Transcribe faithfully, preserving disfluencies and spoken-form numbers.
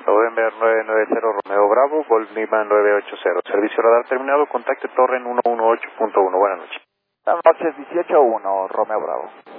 November nueve nueve cero Romeo Bravo, Golf Lima nueve ocho cero. Servicio radar terminado, contacte Torren uno uno ocho punto uno. Buenas noches. Buenas noches, dieciocho uno, Romeo Bravo.